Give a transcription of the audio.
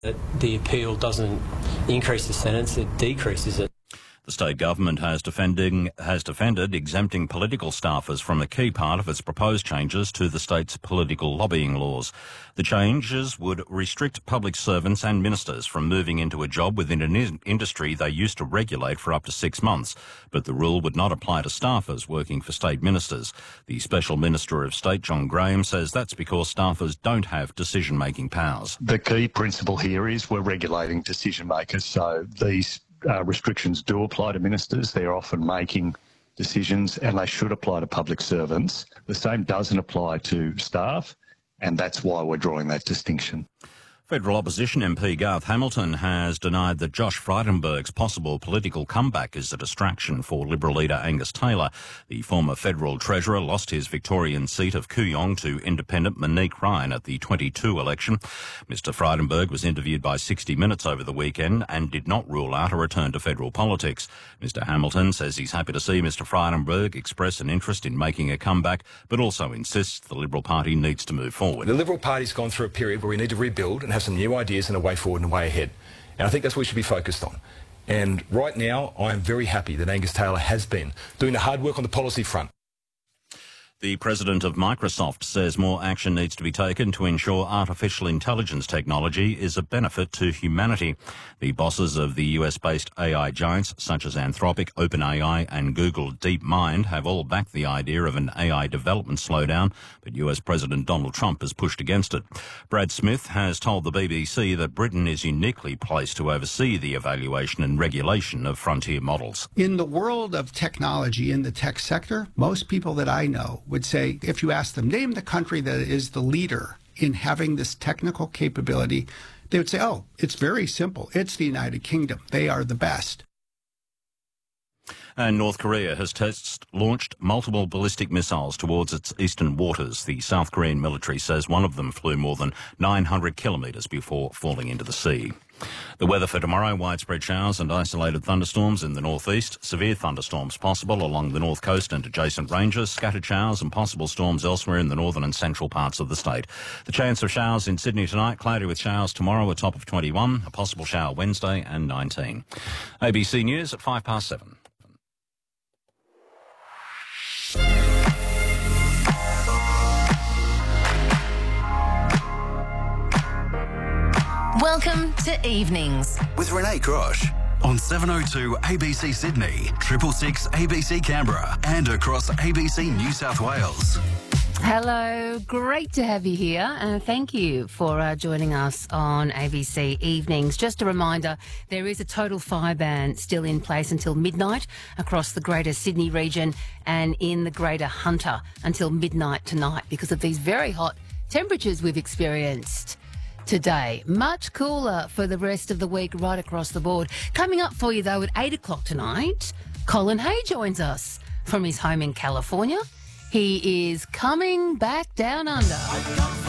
The appeal doesn't increase the sentence, it decreases it. The state government has defended exempting political staffers from a key part of its proposed changes to the state's political lobbying laws. The changes would restrict public servants and ministers from moving into a job within an industry they used to regulate for up to 6 months, but the rule would not apply to staffers working for state ministers. The Special Minister of State, John Graham, says that's because staffers don't have decision-making powers. The key principle here is we're regulating decision makers, so these restrictions do apply to ministers. They're often making decisions and they should apply to public servants. The same doesn't apply to staff, and that's why we're drawing that distinction. Federal opposition MP Garth Hamilton has denied that Josh Frydenberg's possible political comeback is a distraction for Liberal leader Angus Taylor. The former federal treasurer lost his Victorian seat of Kooyong to independent Monique Ryan at the 22 election. Mr Frydenberg was interviewed by 60 Minutes over the weekend and did not rule out a return to federal politics. Mr Hamilton says he's happy to see Mr Frydenberg express an interest in making a comeback, but also insists the Liberal Party needs to move forward. The Liberal Party's gone through a period where we need to rebuild and have some new ideas and a way forward and a way ahead. And I think that's what we should be focused on. And right now, I am very happy that Angus Taylor has been doing the hard work on the policy front. The president of Microsoft says more action needs to be taken to ensure artificial intelligence technology is a benefit to humanity. The bosses of the US-based AI giants such as Anthropic, OpenAI and Google DeepMind have all backed the idea of an AI development slowdown, but US President Donald Trump has pushed against it. Brad Smith has told the BBC that Britain is uniquely placed to oversee the evaluation and regulation of frontier models. In the world of technology, in the tech sector, most people that I know would say, if you ask them, name the country that is the leader in having this technical capability, they would say, oh, it's very simple. It's the United Kingdom. They are the best. And North Korea has launched multiple ballistic missiles towards its eastern waters. The South Korean military says one of them flew more than 900 kilometres before falling into the sea. The weather for tomorrow, widespread showers and isolated thunderstorms in the northeast. Severe thunderstorms possible along the north coast and adjacent ranges. Scattered showers and possible storms elsewhere in the northern and central parts of the state. The chance of showers in Sydney tonight, cloudy with showers tomorrow, a top of 21. A possible shower Wednesday and 19. ABC News at 7:05. Welcome to Evenings with Renee Grosh on 702 ABC Sydney, 666 ABC Canberra and across ABC New South Wales. Hello, great to have you here and thank you for joining us on ABC Evenings. Just a reminder, there is a total fire ban still in place until midnight across the Greater Sydney region and in the Greater Hunter until midnight tonight because of these very hot temperatures we've experienced today. Much cooler for the rest of the week right across the board. Coming up for you, though, at 8 o'clock tonight, Colin Hay joins us from his home in California. He is coming back down under.